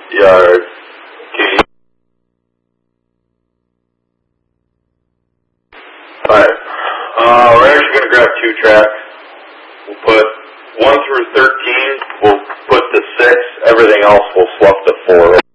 yard. Alright, we're actually going to grab 2 tracks. We'll put 1 through 13, we'll put to 6, everything else we'll swap to 4.